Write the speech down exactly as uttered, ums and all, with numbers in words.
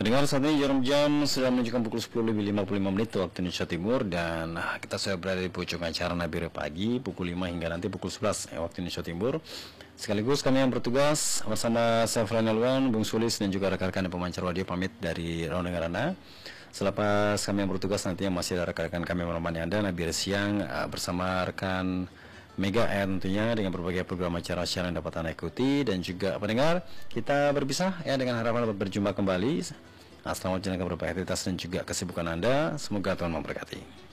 Pendengar, saat ini jarum jam sudah menunjukkan pukul sepuluh lebih lima puluh lima menit waktu Indonesia Timur, dan kita sudah berada di pucuk acara Nabire Pagi pukul lima hingga nanti pukul sebelas eh, waktu Indonesia Timur. Sekaligus kami yang bertugas bersama saya Franelwan, Bung Sulis, dan juga rekan-rekan yang pemancar radio pamit dari Raunengarana. Selepas kami yang bertugas nantinya masih ada rekan-rekan kami menemani Anda Nabire Siang uh, bersama rekan Mega Air tentunya dengan berbagai program acara siaran yang dapat Anda ikuti. Dan juga pendengar, kita berpisah ya dengan harapan dapat berjumpa kembali. Selamat menjalankan beberapa aktivitas dan juga kesibukan Anda. Semoga Tuhan memberkati.